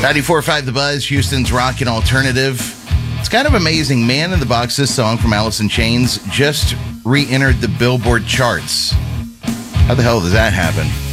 94.5 The Buzz, Houston's rock and alternative. It's kind of amazing. Man in the Box, this song from Alice in Chains, just re-entered the Billboard charts. How the hell does that happen?